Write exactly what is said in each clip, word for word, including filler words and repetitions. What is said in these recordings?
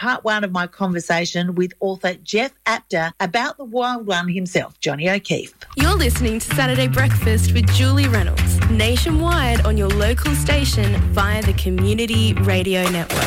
part one of my conversation with author Jeff Apter about the wild one himself, Johnny O'Keefe. You're listening to Saturday Breakfast with Julie Reynolds, nationwide on your local station via the Community Radio Network.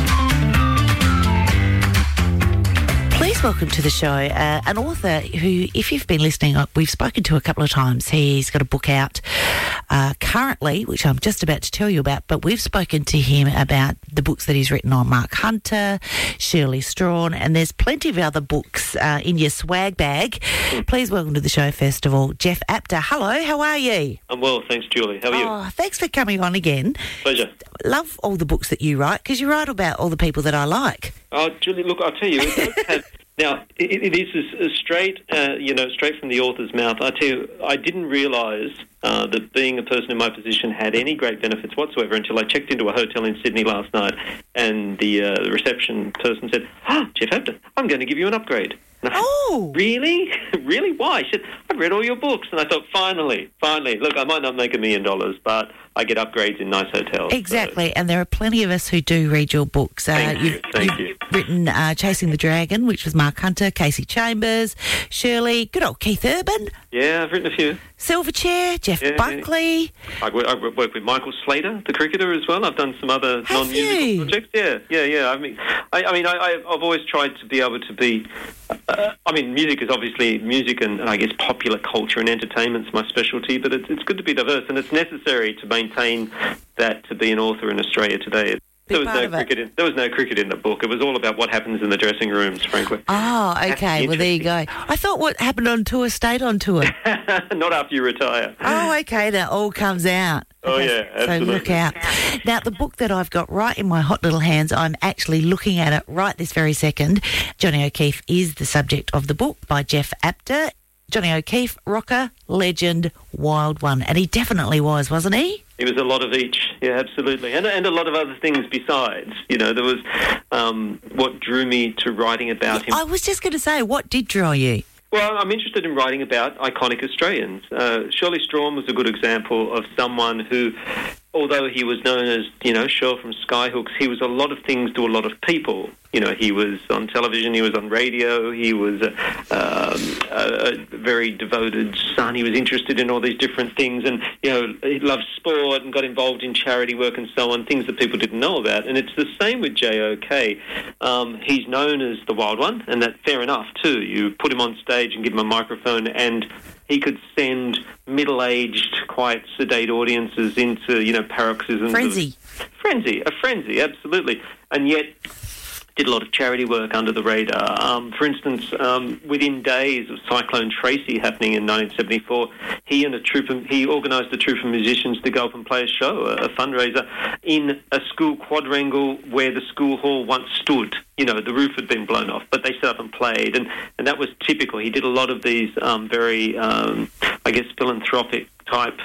Please welcome to the show uh, an author who, if you've been listening, we've spoken to a couple of times. He's got a book out uh, currently, which I'm just about to tell you about, but we've spoken to him about the books that he's written on Mark Hunter, Shirley Strawn, and there's plenty of other books uh, in your swag bag. Please welcome to the show, first of all, Jeff Apter. Hello, how are you? I'm well, thanks, Julie. How are you? Oh, thanks for coming on again. Pleasure. Love all the books that you write, because you write about all the people that I like. Oh, Julie, look, I'll tell you, it does have... Now, it, it is a straight, uh, you know, straight from the author's mouth. I tell you, I didn't realise uh, that being a person in my position had any great benefits whatsoever until I checked into a hotel in Sydney last night, and the, uh, the reception person said, "Ah, Jeff Apter, I'm going to give you an upgrade." And I said, oh, really? Really? Why? She said, "I've read all your books." And I thought, finally, finally. Look, I might not make a million dollars, but I get upgrades in nice hotels. Exactly, so. And there are plenty of us who do read your books. Uh, Thank you, you've, thank you've you. written uh, Chasing the Dragon, which was Mark Hunter, Casey Chambers, Shirley, good old Keith Urban. Yeah, I've written a few. Silverchair, Jeff Yeah, Buckley. I work, I work with Michael Slater, the cricketer, as well. I've done some other Have non-musical you? projects. Yeah, yeah, yeah. I mean, I, I mean, I, I've always tried to be able to be. Uh, I mean, music is obviously music, and, and I guess popular culture and entertainment's my specialty. But it's, it's good to be diverse, and it's necessary to maintain that to be an author in Australia today. There was, no cricket in, there was no cricket in the book. It was all about what happens in the dressing rooms, frankly. Oh, okay. Well, there you go. I thought what happened on tour stayed on tour. Not after you retire. Oh, okay. That all comes out. Oh, Okay, yeah, absolutely. So look out. Now, the book that I've got right in my hot little hands, I'm actually looking at it right this very second. Johnny O'Keefe is the subject of the book by Jeff Apter. Johnny O'Keefe, rocker, legend, wild one. And he definitely was, wasn't he? It was a lot of each, yeah, absolutely, and and a lot of other things besides. You know, there was um, what drew me to writing about him. I was just going to say, what did draw you? Well, I'm interested in writing about iconic Australians. Uh, Shirley Strawn was a good example of someone who, although he was known as, you know, Shirl from Skyhooks, he was a lot of things to a lot of people. You know, he was on television, he was on radio, he was a, um, a, a very devoted son. He was interested in all these different things, and, you know, he loved sport and got involved in charity work and so on, things that people didn't know about. And it's the same with J O K. Um, he's known as the Wild One, and that's fair enough, too. You put him on stage and give him a microphone, and he could send middle-aged, quite sedate audiences into, you know, paroxysms. Frenzy. Of, frenzy, a frenzy, absolutely. And yet did a lot of charity work under the radar. Um, for instance, um, within days of Cyclone Tracy happening in nineteen seventy-four, he and a troupe of, he organised a troupe of musicians to go up and play a show, a, a fundraiser, in a school quadrangle where the school hall once stood. You know, the roof had been blown off, but they set up and played, and, and that was typical. He did a lot of these um, very, um, I guess, philanthropic type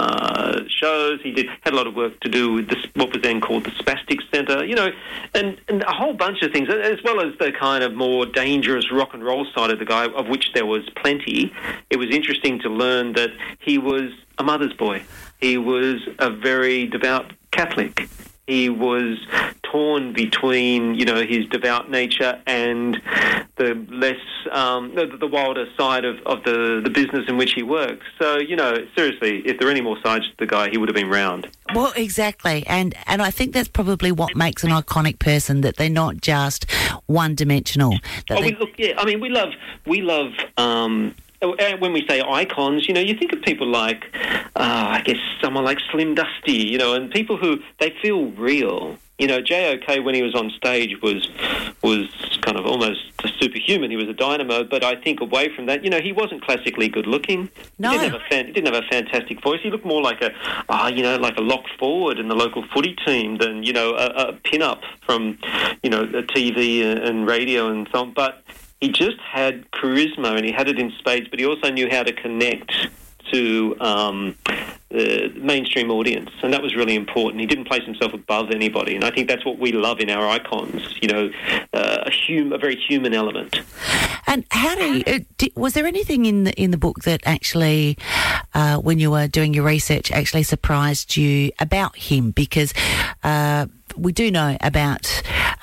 Uh, shows. He did had a lot of work to do with this, what was then called the Spastic Centre, you know, and, and a whole bunch of things, as well as the kind of more dangerous rock and roll side of the guy, of which there was plenty. It was interesting to learn that he was a mother's boy. He was a very devout Catholic. He was torn between, you know, his devout nature and the less, um, the, the wilder side of, of the, the business in which he works. So, you know, seriously, if there are any more sides to the guy, he would have been round. Well, exactly. And and I think that's probably what makes an iconic person, that they're not just one-dimensional. That Oh, they... we, look, yeah, I mean, we love, we love, um, when we say icons, you know, you think of people like, uh, I guess, someone like Slim Dusty, you know, and people who, they feel real. You know, J O K, when he was on stage, was was kind of almost a superhuman. He was a dynamo, but I think away from that, you know, he wasn't classically good-looking. No. He didn't have a, fan, he didn't have a fantastic voice. He looked more like a, uh, you know, like a lock forward in the local footy team than, you know, a, a pin-up from, you know, T V and radio and so on. But he just had charisma, and he had it in spades, but he also knew how to connect to um, the mainstream audience, and that was really important. He didn't place himself above anybody, and I think that's what we love in our icons, you know, uh, a, hum- a very human element. And how do you, uh, did, was there anything in the, in the book that actually, uh, when you were doing your research, actually surprised you about him? Because uh, we do know about... Uh,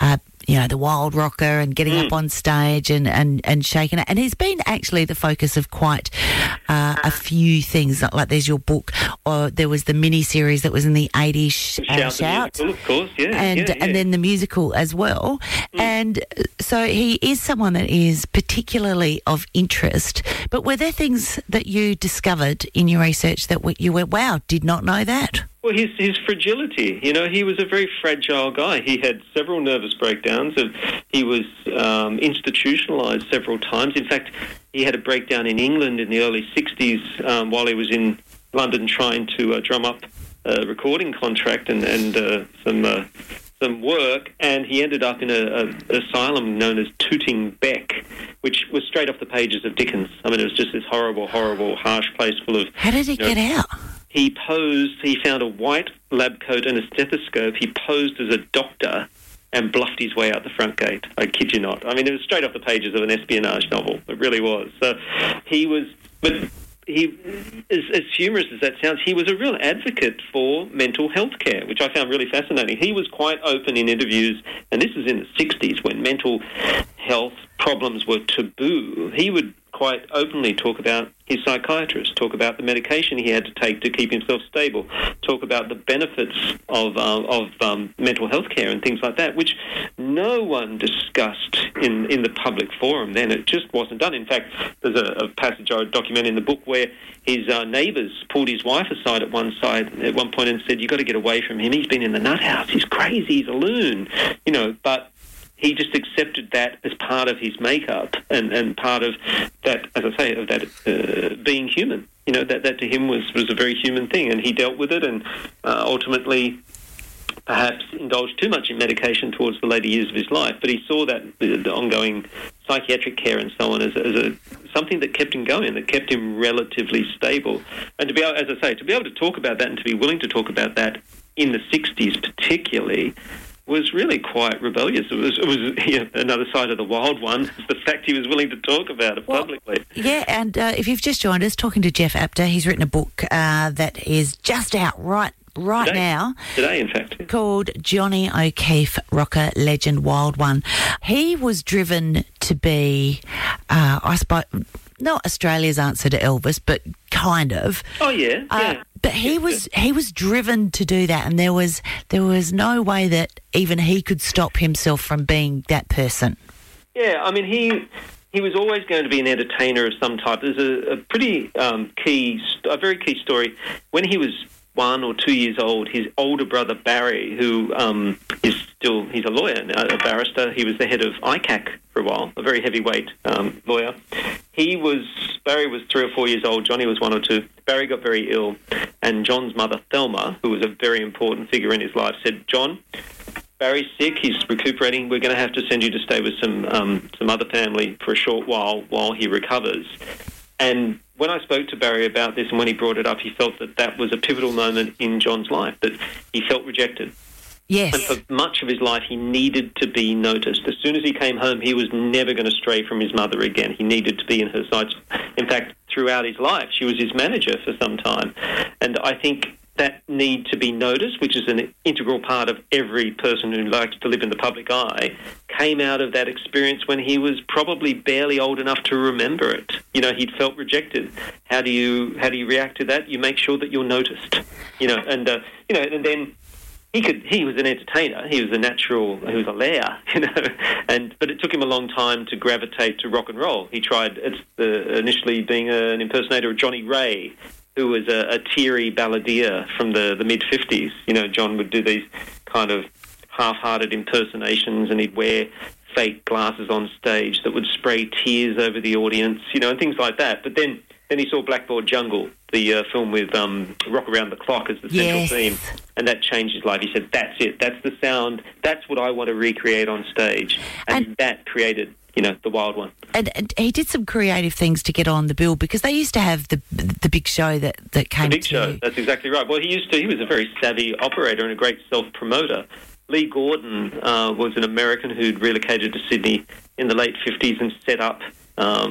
you know, the wild rocker and getting Mm. up on stage and, and, and shaking it. And he's been actually the focus of quite uh, a few things. Like there's your book, or there was the mini series that was in the eighties, uh, Shout, Shout. the musical, of course, yeah. And yeah, yeah. and then the musical as well. Mm. And so he is someone that is particularly of interest. But were there things that you discovered in your research that you went, wow, did not know that? Well, his, his fragility. You know, he was a very fragile guy. He had several nervous breakdowns. And he was um, institutionalised several times. In fact, he had a breakdown in England in the early sixties um, while he was in London trying to uh, drum up a recording contract and, and uh, some uh, some work, and he ended up in a, a asylum known as Tooting Bec, which was straight off the pages of Dickens. I mean, it was just this horrible, horrible, harsh place full of... How did he you know, get out? He posed, he found a white lab coat and a stethoscope. He posed as a doctor and bluffed his way out the front gate. I kid you not. I mean, it was straight off the pages of an espionage novel. It really was. So he was... But he, as, as humorous as that sounds, he was a real advocate for mental health care, which I found really fascinating. He was quite open in interviews, and this is in the sixties when mental health problems were taboo. He would quite openly talk about his psychiatrist, talk about the medication he had to take to keep himself stable, talk about the benefits of uh, of um, mental health care and things like that, which no one discussed in, in the public forum then. It just wasn't done. In fact, there's a, a passage I document in the book where his uh, neighbours pulled his wife aside at one side at one point and said, "You've got to get away from him. He's been in the nut house. He's crazy. He's a loon." You know, but he just accepted that as part of his makeup and, and part of that, as I say, of that uh, being human. You know, that, that to him was, was a very human thing, and he dealt with it and uh, ultimately perhaps indulged too much in medication towards the later years of his life, but he saw that the, the ongoing psychiatric care and so on as, as a something that kept him going, that kept him relatively stable. And to be able, as I say, to be able to talk about that and to be willing to talk about that in the sixties particularly was really quite rebellious. It was, it was you know, another side of the wild one, the fact he was willing to talk about it well, publicly. Yeah, and uh, if you've just joined us, talking to Jeff Apter, he's written a book uh, that is just out right right today, now. Today, in fact. Called Johnny O'Keefe, Rocker, Legend, Wild One. He was driven to be, uh, I suppose, not Australia's answer to Elvis, but kind of. Oh, yeah, Uh, yeah. But he was he was driven to do that, and there was there was no way that even he could stop himself from being that person. Yeah, I mean, he he was always going to be an entertainer of some type. There's a, a pretty um, key, a very key story. When he was one or two years old, his older brother Barry, who um, is still, he's a lawyer, a barrister. He was the head of I C A C for a while, a very heavyweight um, lawyer. He was, Barry was three or four years old, Johnny was one or two. Barry got very ill, and John's mother, Thelma, who was a very important figure in his life, said, "John, Barry's sick, he's recuperating, we're going to have to send you to stay with some um, some other family for a short while while he recovers." And when I spoke to Barry about this and when he brought it up, he felt that that was a pivotal moment in John's life, that he felt rejected. Yes. And for much of his life, he needed to be noticed. As soon as he came home, he was never going to stray from his mother again. He needed to be in her sights. In fact, throughout his life, she was his manager for some time. And I think that need to be noticed, which is an integral part of every person who likes to live in the public eye, came out of that experience when he was probably barely old enough to remember it. You know, he'd felt rejected. How do you how do you react to that? You make sure that you're noticed. You know, and uh, you know, and then he could he was an entertainer. He was a natural. He was a lair. You know, and but it took him a long time to gravitate to rock and roll. He tried it's the, initially being a, an impersonator of Johnny Ray, who was a, a teary balladeer from the, the mid-fifties. You know, John would do these kind of half-hearted impersonations, and he'd wear fake glasses on stage that would spray tears over the audience, you know, and things like that. But then, then he saw Blackboard Jungle, the uh, film with um, Rock Around the Clock as the central Yes. theme, and that changed his life. He said, that's it, that's the sound, that's what I want to recreate on stage. And, And- that created, you know, the Wild One. And, and he did some creative things to get on the bill, because they used to have the the big show that, that came The Big to... Show, that's exactly right. Well, he used to, he was a very savvy operator and a great self-promoter. Lee Gordon uh, was an American who'd relocated to Sydney in the late fifties and set up um,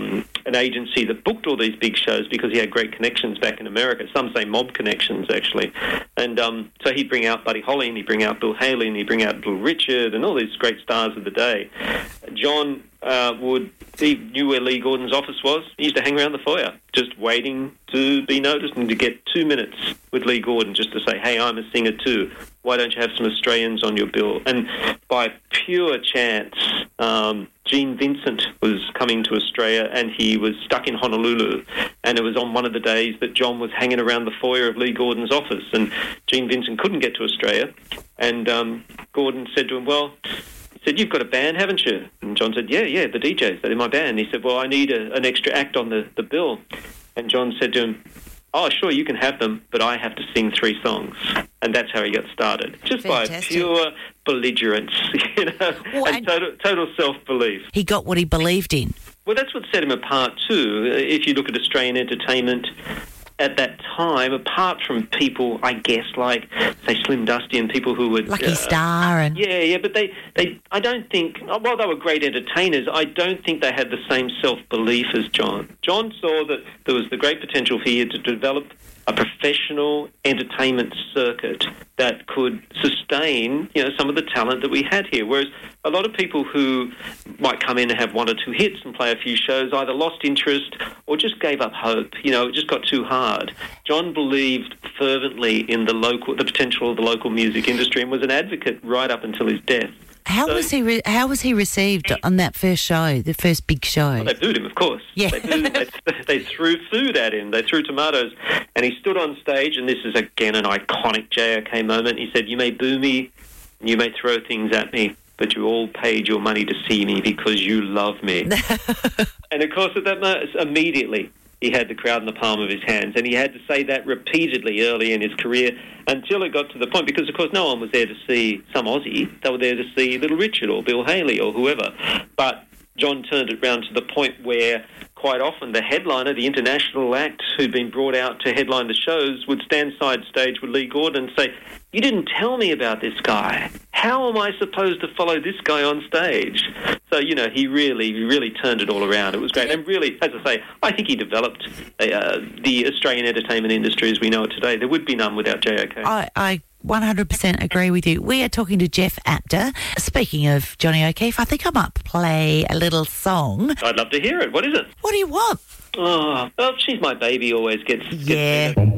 an agency that booked all these big shows because he had great connections back in America. Some say mob connections, actually. And um, so he'd bring out Buddy Holly and he'd bring out Bill Haley and he'd bring out Little Richard and all these great stars of the day. John uh, would, he knew where Lee Gordon's office was. He used to hang around the foyer, just waiting to be noticed and to get two minutes with Lee Gordon just to say, hey, I'm a singer too. Why don't you have some Australians on your bill? And by pure chance, um, Gene Vincent was coming to Australia and he was stuck in Honolulu. And it was on one of the days that John was hanging around the foyer of Lee Gordon's office. And Gene Vincent couldn't get to Australia. And um, Gordon said to him, well, he said, you've got a band, haven't you? And John said, yeah, yeah, the D Js, they're in my band. He said, well, I need a, an extra act on the, the bill. And John said to him, oh, sure, you can have them, but I have to sing three songs. And that's how he got started, just Fantastic. by pure belligerence, you know, well, and, and total, total self-belief. He got what he believed in. Well, that's what set him apart too. If you look at Australian entertainment at that time, apart from people, I guess, like, say, Slim Dusty and people who would... Lucky uh, Star and... Yeah, yeah, but they, they, I don't think... While they were great entertainers, I don't think they had the same self-belief as John. John saw that there was the great potential for here to develop a professional entertainment circuit that could sustain, you know, some of the talent that we had here. Whereas a lot of people who might come in and have one or two hits and play a few shows either lost interest or just gave up hope. You know, it just got too hard. John believed fervently in the local, the potential of the local music industry and was an advocate right up until his death. How so, was he? Re- how was he received on that first show, the first big show? Well, they booed him, of course. Yeah. They, booed, they, they threw food at him. They threw tomatoes, and he stood on stage. And this is again an iconic J R K moment. He said, "You may boo me, you may throw things at me, but you all paid your money to see me because you love me." And of course, at that moment, immediately, he had the crowd in the palm of his hands, and he had to say that repeatedly early in his career until it got to the point, because of course no one was there to see some Aussie, they were there to see Little Richard or Bill Haley or whoever. But John turned it round to the point where quite often the headliner, the international act who'd been brought out to headline the shows, would stand side stage with Lee Gordon and say, "You didn't tell me about this guy. How am I supposed to follow this guy on stage?" So, you know, he really, really turned it all around. It was great. And really, as I say, I think he developed uh, the Australian entertainment industry as we know it today. There would be none without J O K. I, I one hundred percent agree with you. We are talking to Jeff Apter. Speaking of Johnny O'Keefe, I think I might play a little song. I'd love to hear it. What is it? What do you want? Oh, well, She's My Baby always gets... gets yeah. better.